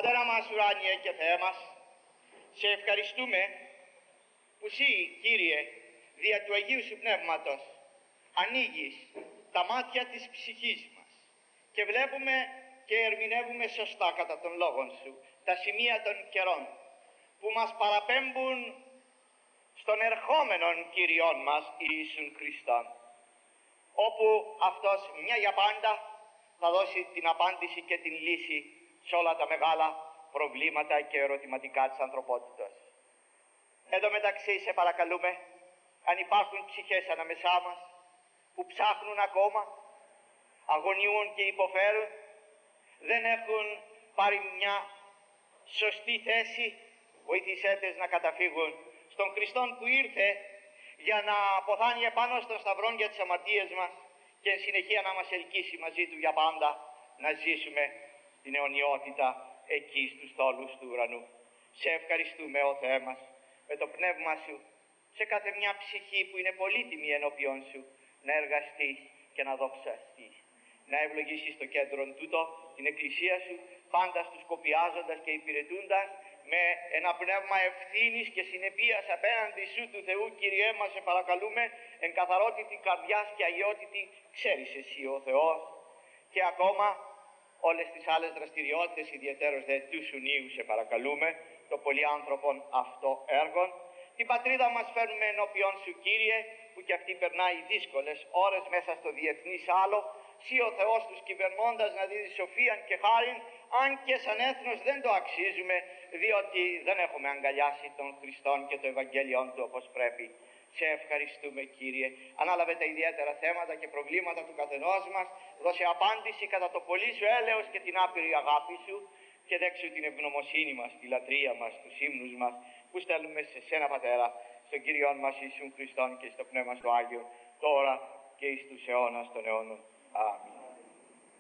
Πατέρα μας ουράνιε και Θεέ μας, σε ευχαριστούμε που Συ, Κύριε, δια του Αγίου Σου Πνεύματος, ανοίγεις τα μάτια της ψυχής μας και βλέπουμε και ερμηνεύουμε σωστά κατά των λόγων Σου τα σημεία των καιρών που μας παραπέμπουν στον ερχόμενον Κύριον μας Ιησούν Χριστόν, όπου Αυτός μια για πάντα θα δώσει την απάντηση και την λύση σε όλα τα μεγάλα προβλήματα και ερωτηματικά της ανθρωπότητας. Εδώ μεταξύ σε παρακαλούμε, αν υπάρχουν ψυχές ανάμεσά μας που ψάχνουν ακόμα, αγωνιούν και υποφέρουν, δεν έχουν πάρει μια σωστή θέση, βοήθησέ τες να καταφύγουν στον Χριστόν που ήρθε για να αποθάνει επάνω στον σταυρό για τις αμαρτίες μας και εν συνεχεία να μας ελκύσει μαζί Του για πάντα να ζήσουμε την αιωνιότητα εκεί στους τόλους του ουρανού. Σε ευχαριστούμε, ο Θεέ μας, με το Πνεύμα Σου σε κάθε μια ψυχή που είναι πολύτιμη ενώπιον Σου να εργαστείς και να δοξαστείς, να ευλογήσεις το κέντρο τούτο την Εκκλησία Σου, πάντα τους κοπιάζοντας και υπηρετούντας με ένα πνεύμα ευθύνης και συνεπίας απέναντι Σου του Θεού. Κύριέ μας, σε παρακαλούμε, εν καθαρότητη καρδιάς και αγιότητη ξέρεις Εσύ ο Θεός, και ακόμα όλες τις άλλες δραστηριότητες, ιδιαίτερως δε του Σουνίου, σε παρακαλούμε, το πολυάνθρωπον αυτό έργον. Την πατρίδα μας φέρνουμε ενώπιον Σου, Κύριε, που κι αυτή περνάει δύσκολες ώρες μέσα στο διεθνής άλλο. Συ ο Θεός τους κυβερνώντας να δίδει σοφίαν και χάριν, αν και σαν έθνος δεν το αξίζουμε, διότι δεν έχουμε αγκαλιάσει τον Χριστόν και το Ευαγγέλιον Του όπως πρέπει. Σε ευχαριστούμε, Κύριε. Ανάλαβε τα ιδιαίτερα θέματα και προβλήματα του καθενός μας, δώσε απάντηση κατά το πολύ Σου έλεος και την άπειρη αγάπη Σου, και δέξου την ευγνωμοσύνη μας, τη λατρεία μας, τους ύμνους μας που στέλνουμε σε Σένα, Πατέρα, στον Κύριον μας Ιησούν Χριστόν και στο Πνεύμα Σου Άγιο, τώρα και εις τους αιώνας των αιώνων. Αμήν.